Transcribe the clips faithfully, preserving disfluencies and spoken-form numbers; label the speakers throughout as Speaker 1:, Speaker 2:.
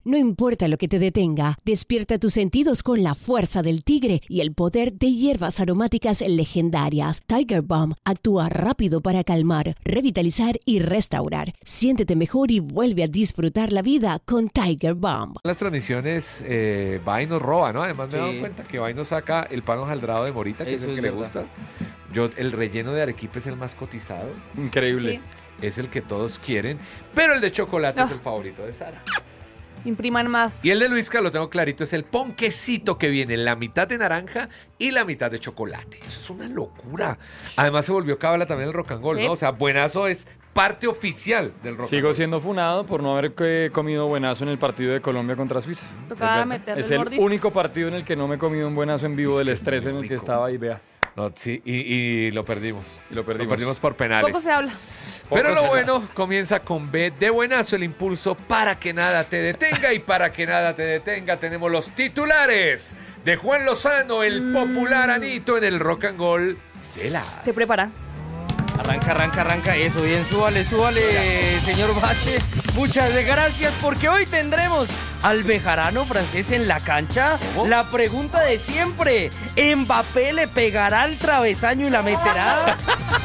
Speaker 1: No importa lo que te detenga, despierta tus sentidos con la fuerza del tigre y el poder de hierbas aromáticas legendarias. Tiger Balm actúa rápido para calmar, revitalizar y restaurar. Siéntete mejor y vuelve a disfrutar la vida con Tiger Balm.
Speaker 2: Las transmisiones, eh, Vai nos roba, ¿no? Además me he
Speaker 3: Sí.
Speaker 2: dado cuenta que Vai nos saca el pan hojaldrado de Morita, que
Speaker 3: Eso
Speaker 2: es el
Speaker 3: es
Speaker 2: que le
Speaker 3: verdad.
Speaker 2: gusta. Yo, el relleno de arequipe es el más cotizado,
Speaker 4: Increíble.
Speaker 5: Sí.
Speaker 2: es el que todos quieren, pero el de chocolate es
Speaker 5: Ah.
Speaker 2: el favorito de Sara.
Speaker 5: Impriman más.
Speaker 2: Y el de Luisca, lo tengo clarito, es el ponquecito que viene la mitad de naranja y la mitad de chocolate. Eso es una locura. Además se volvió cábala también el rock and roll,
Speaker 5: Sí.
Speaker 2: ¿no? O sea, Buenazo es parte oficial del rock and
Speaker 4: Sigo
Speaker 2: roll.
Speaker 4: siendo funado por no haber eh, comido buenazo en el partido de Colombia contra Suiza.
Speaker 5: Tocaba
Speaker 4: Es verdad.
Speaker 5: meterle
Speaker 4: Es
Speaker 5: el
Speaker 4: el
Speaker 5: mordisco.
Speaker 4: único partido en el que no me he comido un buenazo en vivo
Speaker 2: Es
Speaker 4: del
Speaker 2: que es
Speaker 4: estrés
Speaker 2: muy
Speaker 4: en el que
Speaker 2: rico.
Speaker 4: estaba ahí, vea.
Speaker 2: No, sí, y, y lo perdimos.
Speaker 4: Y lo perdimos.
Speaker 2: Lo perdimos por penales.
Speaker 5: Poco se habla.
Speaker 2: Pero
Speaker 4: Poco
Speaker 2: lo
Speaker 4: se
Speaker 2: bueno comienza con B de buenazo, el impulso para que nada te detenga. Y para que nada te detenga tenemos los titulares de Juan Lozano, el popular Anito en el rock and roll de la...
Speaker 5: Se prepara.
Speaker 3: Arranca, arranca, arranca. Eso, bien, súbale, súbale, señor Bache. Muchas gracias, porque hoy tendremos al bejarano francés en la cancha.
Speaker 2: ¿Cómo?
Speaker 3: La pregunta de siempre: ¿Mbappé le pegará al travesaño y la meterá?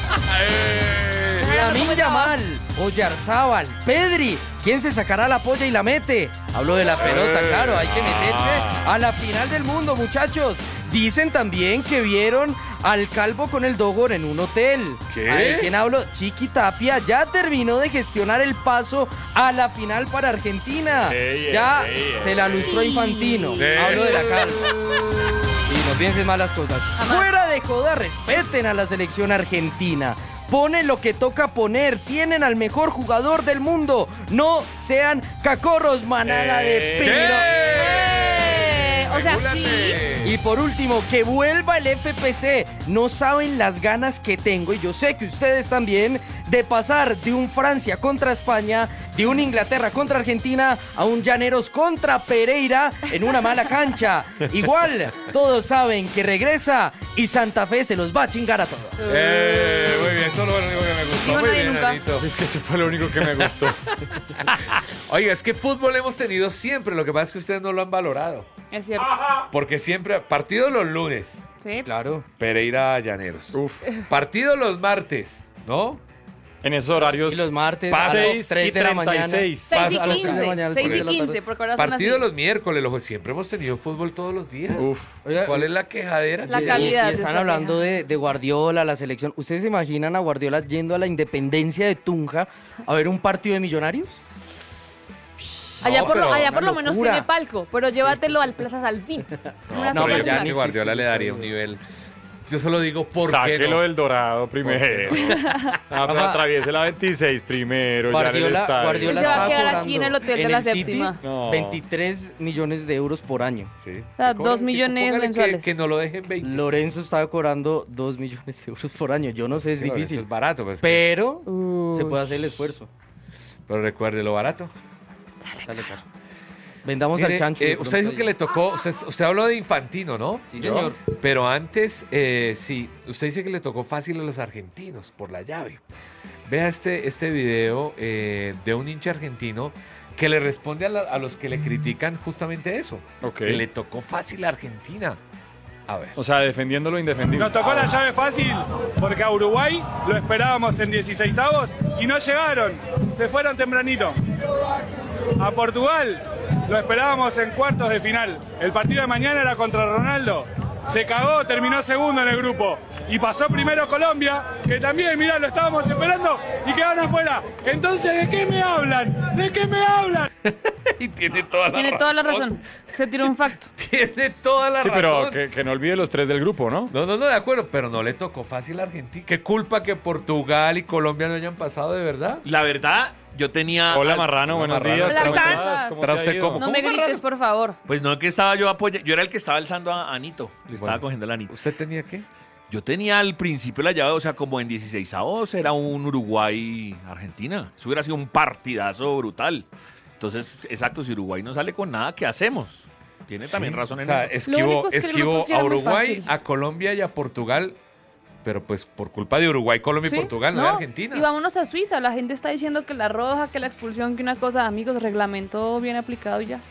Speaker 3: Lamine Yamal, Oyarzábal, Pedri, ¿quién se sacará la polla y la mete? Hablo de la pelota, claro, hay que meterse a la final del mundo, muchachos. Dicen también que vieron al calvo con el Dogor en un hotel.
Speaker 2: ¿Qué?
Speaker 3: ¿De quién hablo? Chiqui Tapia ya terminó de gestionar el paso a la final para Argentina.
Speaker 4: Ey, ey,
Speaker 3: ya
Speaker 4: ey,
Speaker 3: se la lustró Infantino.
Speaker 2: Sí.
Speaker 3: Hablo de la calva. Y no piensen malas cosas.
Speaker 5: Jamás.
Speaker 3: Fuera de joda, respeten a la selección argentina. Ponen lo que toca poner. Tienen al mejor jugador del mundo. No sean cacorros, manada de
Speaker 4: Eh.
Speaker 3: piro.
Speaker 5: Eh, o sea, sí.
Speaker 3: Y por último, que vuelva el F P C. No saben las ganas que tengo, y yo sé que ustedes también, de pasar de un Francia contra España, de un Inglaterra contra Argentina, a un Llaneros contra Pereira en una mala cancha. Igual, todos saben que regresa y Santa Fe se los va a chingar a todos.
Speaker 2: Eh, muy bien, eso es lo único que me gustó.
Speaker 5: Digo,
Speaker 2: Muy
Speaker 5: nadie
Speaker 2: bien,
Speaker 5: nunca.
Speaker 2: Anito.
Speaker 4: Es que eso fue lo único que me gustó.
Speaker 2: Oiga, es que fútbol hemos tenido siempre, lo que pasa es que ustedes no lo han valorado.
Speaker 5: Es cierto.
Speaker 2: Porque siempre, partido los lunes,
Speaker 5: Sí.
Speaker 3: Claro.
Speaker 2: Pereira Llaneros.
Speaker 4: Uf.
Speaker 2: Partido los martes, ¿no?
Speaker 4: En esos horarios.
Speaker 3: Y los martes
Speaker 2: Pasa.
Speaker 3: a las
Speaker 4: seis
Speaker 3: tres
Speaker 4: y
Speaker 3: de la mañana.
Speaker 4: treinta y seis.
Speaker 5: seis y
Speaker 3: a las tres de la
Speaker 5: quince.
Speaker 3: mañana,
Speaker 5: seis
Speaker 3: seis
Speaker 5: y
Speaker 3: de la tarde.
Speaker 5: quince, porque ahora son
Speaker 2: Partido
Speaker 5: así.
Speaker 2: los miércoles, lo- siempre hemos tenido fútbol todos los días.
Speaker 4: Uf.
Speaker 3: Oiga,
Speaker 2: ¿Cuál es la quejadera?
Speaker 5: La
Speaker 3: Y-
Speaker 5: calidad
Speaker 3: Y,
Speaker 5: de
Speaker 3: están
Speaker 5: esta
Speaker 3: hablando
Speaker 5: queja.
Speaker 3: de, de Guardiola, la selección. ¿Ustedes se imaginan a Guardiola yendo a la Independencia de Tunja a ver un partido de Millonarios?
Speaker 5: Allá,
Speaker 2: No,
Speaker 5: por, lo-
Speaker 2: pero
Speaker 5: allá por lo
Speaker 3: una
Speaker 5: menos
Speaker 3: luna.
Speaker 5: tiene palco, pero llévatelo al Plaza Saltín. Una
Speaker 3: no,
Speaker 5: silla
Speaker 3: pero ya
Speaker 5: luna.
Speaker 3: ni
Speaker 2: que Guardiola
Speaker 3: existe
Speaker 2: le
Speaker 3: ese
Speaker 2: daría un
Speaker 3: estadio.
Speaker 2: nivel. Yo solo digo por qué
Speaker 4: Sáquelo
Speaker 2: no.
Speaker 4: del Dorado primero. Ah, pero
Speaker 3: Rafa,
Speaker 4: atraviese la veintiséis primero. ya en el
Speaker 3: Guardiola,
Speaker 4: estadio.
Speaker 3: Guardiola
Speaker 5: Él se va a
Speaker 3: estaba
Speaker 5: quedar
Speaker 3: cobrando
Speaker 5: aquí en el hotel de
Speaker 3: en
Speaker 5: la
Speaker 3: el City
Speaker 5: séptima.
Speaker 4: No.
Speaker 3: veintitrés millones de euros por año.
Speaker 2: Sí.
Speaker 5: O sea,
Speaker 2: Que cobre-
Speaker 5: dos
Speaker 2: que
Speaker 5: millones
Speaker 2: póngale que-
Speaker 5: mensuales.
Speaker 2: Que, no lo dejen veinte.
Speaker 3: Lorenzo estaba cobrando dos millones de euros por año. Yo no sé, es
Speaker 2: Sí,
Speaker 3: difícil.
Speaker 2: Eso es barato, pues, que-
Speaker 3: Pero
Speaker 5: Uy.
Speaker 3: se puede hacer el esfuerzo.
Speaker 2: pero recuerde lo barato.
Speaker 3: Sale caro. Vendamos
Speaker 2: Mire,
Speaker 3: al chancho.
Speaker 2: eh,
Speaker 3: de
Speaker 2: usted
Speaker 3: pronto
Speaker 2: dijo
Speaker 3: ahí.
Speaker 2: que le tocó, usted, usted habló de Infantino, ¿no?
Speaker 3: Sí, señor.
Speaker 2: Pero antes, eh, sí, usted dice que le tocó fácil a los argentinos por la llave. Vea este, este video eh, de un hincha argentino que le responde a, la- a los que le critican justamente eso.
Speaker 4: Ok.
Speaker 2: Que le tocó fácil a Argentina. A ver.
Speaker 4: O sea, defendiendo lo indefendible.
Speaker 6: Nos tocó la llave fácil porque a Uruguay lo esperábamos en dieciseisavos y no llegaron, se fueron tempranito. A Portugal lo esperábamos en cuartos de final. El partido de mañana era contra Ronaldo. Se cagó, terminó segundo en el grupo. Y pasó primero Colombia, que también, mirá, lo estábamos esperando y quedaron afuera. Entonces, ¿de qué me hablan? ¿De qué me hablan?
Speaker 2: Y tiene toda la
Speaker 5: Tiene toda la razón. Se tiró un facto.
Speaker 2: Tiene toda la
Speaker 4: Sí,
Speaker 2: razón.
Speaker 4: pero que, que no olvide los tres del grupo, ¿no?
Speaker 2: No, no, no, de acuerdo, pero no le tocó fácil a Argentina. ¿Qué culpa que Portugal y Colombia no hayan pasado de verdad?
Speaker 7: La verdad, yo tenía...
Speaker 4: Hola,
Speaker 7: al-
Speaker 4: Marrano,
Speaker 2: Hola,
Speaker 4: buenos
Speaker 2: Marrano.
Speaker 4: días.
Speaker 5: Hola,
Speaker 4: ¿Cómo
Speaker 5: ¿cómo
Speaker 4: estás?
Speaker 5: estás?
Speaker 4: ¿Cómo
Speaker 2: Para
Speaker 4: te ha
Speaker 2: usted,
Speaker 4: ido?
Speaker 2: ¿cómo?
Speaker 5: No me grites, por favor.
Speaker 7: Pues no, que estaba yo apoyando, yo era el que estaba alzando a Anito, le estaba
Speaker 2: Bueno.
Speaker 7: cogiendo el Anito.
Speaker 2: ¿Usted tenía qué?
Speaker 7: Yo tenía al principio la llave, o sea, como en dieciseisavos era un Uruguay-Argentina. Eso hubiera sido un partidazo brutal. Entonces, exacto, si Uruguay no sale con nada, ¿qué hacemos? Tiene también
Speaker 2: Sí,
Speaker 7: razón en
Speaker 2: o sea,
Speaker 7: eso.
Speaker 5: Lo
Speaker 2: esquivó,
Speaker 5: único es que el
Speaker 2: esquivó
Speaker 5: grupo sí
Speaker 2: a
Speaker 5: era muy
Speaker 2: Uruguay,
Speaker 5: fácil.
Speaker 2: a Colombia y a Portugal, pero pues por culpa de Uruguay, Colombia
Speaker 5: Sí,
Speaker 2: y Portugal, no, de Argentina.
Speaker 5: Y vámonos a Suiza. La gente está diciendo que la roja, que la expulsión, que una cosa, amigos, reglamento bien aplicado y ya.